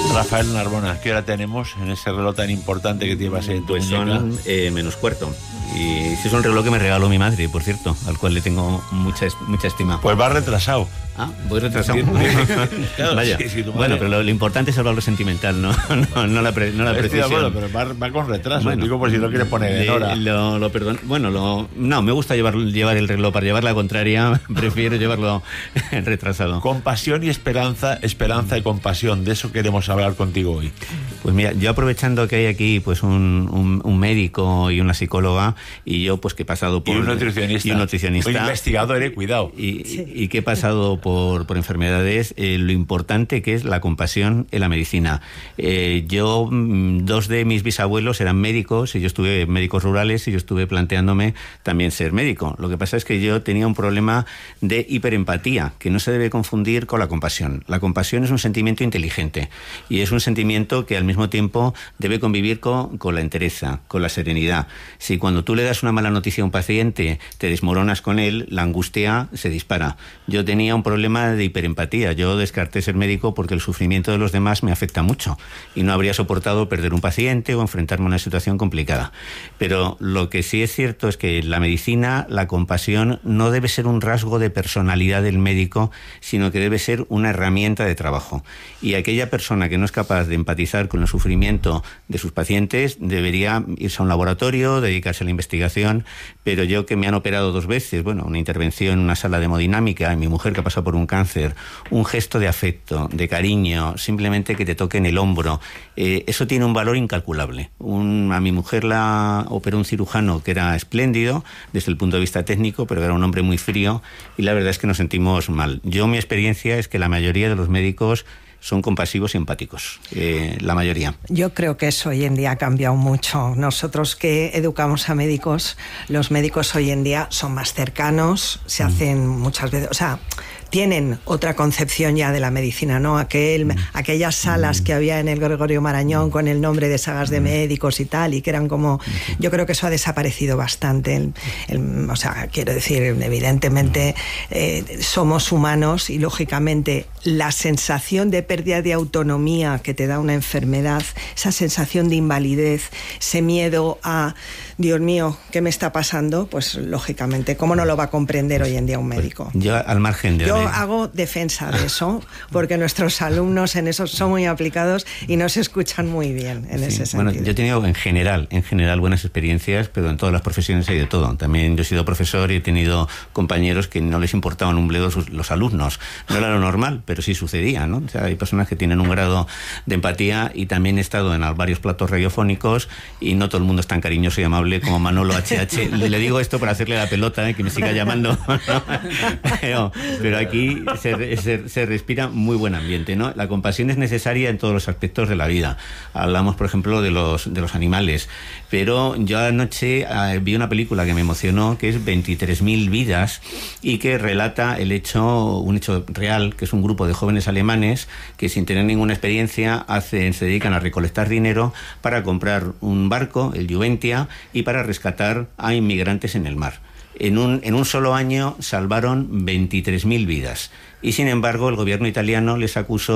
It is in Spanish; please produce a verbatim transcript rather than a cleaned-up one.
Rafael Narbona, ¿qué hora tenemos en ese reloj tan importante que llevas en tu Pues muñeca? son eh, menos cuarto. Y sí, es un reloj que me regaló mi madre, por cierto, al cual le tengo mucha, mucha estima. Pues vas retrasado. Ah, voy retrasado. Claro, Vaya. sí, sí, tu madre- Bueno, pero lo, lo importante es hablar lo sentimental, no, no, no la, pre, no la Estoy de acuerdo, precisión. pero va, va con retraso. Bueno, Digo, por si no quieres poner en de- hora. Lo, lo perdón, bueno, lo, no, me gusta llevar, llevar el reloj. Para llevar la contraria, prefiero llevarlo retrasado. Compasión y esperanza, esperanza y compasión. De eso queremos hablar contigo hoy. Pues mira, yo aprovechando que hay aquí pues un, un, un médico y una psicóloga, y yo pues que he pasado por... Y un nutricionista. Y un nutricionista. Un investigador, eh, cuidado. Y, sí. y, y que he pasado por, por enfermedades, eh, lo importante que es la compasión en la medicina. Eh, yo, dos de mis bisabuelos eran médicos, y yo estuve médicos rurales, y yo estuve planteándome también ser médico. Lo que pasa es que yo tenía un problema de hiperempatía, que no se debe confundir con la compasión. La compasión es un sentimiento inteligente, y es un sentimiento que al mismo tiempo debe convivir con, con la entereza, con la serenidad. Si cuando tú le das una mala noticia a un paciente te desmoronas con él, la angustia se dispara. Yo tenía un problema de hiperempatía. Yo descarté ser médico porque el sufrimiento de los demás me afecta mucho y no habría soportado perder un paciente o enfrentarme a una situación complicada. Pero lo que sí es cierto es que en la medicina la compasión no debe ser un rasgo de personalidad del médico, sino que debe ser una herramienta de trabajo. Y aquella persona que no es capaz de empatizar con el sufrimiento de sus pacientes debería irse a un laboratorio, dedicarse a la investigación. Pero yo, que me han operado dos veces, bueno, una intervención en una sala de hemodinámica, y mi mujer que ha pasado por un cáncer, un gesto de afecto, de cariño, simplemente que te toquen el hombro, eh, eso tiene un valor incalculable. Un, a mi mujer la operó un cirujano que era espléndido desde el punto de vista técnico, pero era un hombre muy frío, y la verdad es que nos sentimos mal. Yo, mi experiencia es que la mayoría de los médicos son compasivos y empáticos, eh, la mayoría. Yo creo que eso hoy en día ha cambiado mucho. Nosotros que educamos a médicos, los médicos hoy en día son más cercanos, se hacen muchas veces, o sea, tienen otra concepción ya de la medicina, ¿no? Aquel, aquellas salas que había en el Gregorio Marañón con el nombre de sagas de médicos y tal, y que eran como... Yo creo que eso ha desaparecido bastante. El, el, o sea, quiero decir, evidentemente eh, somos humanos y, lógicamente, la sensación de pérdida de autonomía que te da una enfermedad, esa sensación de invalidez, ese miedo a, Dios mío, ¿qué me está pasando? Pues, lógicamente, ¿cómo no lo va a comprender hoy en día un médico? Yo, al margen de... Yo hago defensa de eso, porque nuestros alumnos en eso son muy aplicados y nos escuchan muy bien en sí, ese sentido. Bueno, yo he tenido en general, en general buenas experiencias, pero en todas las profesiones hay de todo. También yo he sido profesor y he tenido compañeros que no les importaban un bledo sus, los alumnos. No era lo normal, pero sí sucedía, ¿no? O sea, hay personas que tienen un grado de empatía, y también he estado en varios platos radiofónicos y no todo el mundo es tan cariñoso y amable como Manolo H H. Le digo esto para hacerle la pelota, ¿eh? Que me siga llamando. pero, pero aquí se, se, se respira muy buen ambiente, ¿no? La compasión es necesaria en todos los aspectos de la vida. Hablamos, por ejemplo, de los, de los animales, pero yo anoche eh, vi una película que me emocionó, que es veintitrés mil vidas, y que relata el hecho, un hecho real, que es un grupo de jóvenes alemanes que, sin tener ninguna experiencia, hacen, se dedican a recolectar dinero para comprar un barco, el Juventia, y para rescatar a inmigrantes en el mar. En un, en un solo año salvaron veintitrés mil vidas, y sin embargo el gobierno italiano les acusó